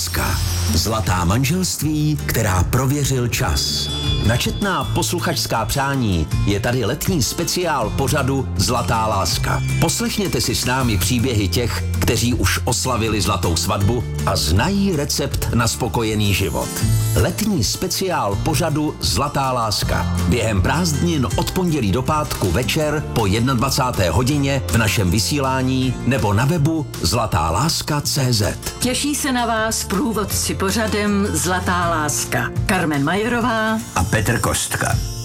láska. Zlatá manželství, která prověřil čas. Načetná posluchačská přání je tady letní speciál pořadu Zlatá láska. Poslechněte si s námi příběhy těch, kteří už oslavili zlatou svatbu a znají recept na spokojený život. Letní speciál pořadu Zlatá láska. Během prázdnin od pondělí do pátku večer po 21. hodině v našem vysílání nebo na webu zlatáláska.cz. Těší se na vás průvodci pořadem Zlatá láska. Karmen Majerová a Petr Kostka.